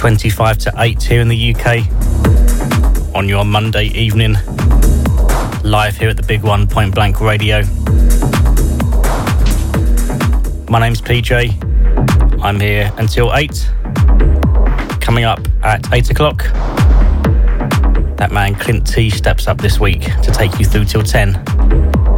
25 to 8 here in the UK on your Monday evening, live here at the Big One Point Blank Radio. My name's PJ. I'm here until 8. Coming up at 8 o'clock, that man Clint T steps up this week to take you through till 10.